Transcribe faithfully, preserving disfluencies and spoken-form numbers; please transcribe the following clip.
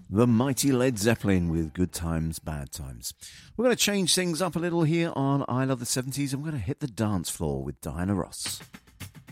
The mighty Led Zeppelin with Good Times, Bad Times. We're going to change things up a little here on I Love the seventies, and we're going to hit the dance floor with Diana Ross.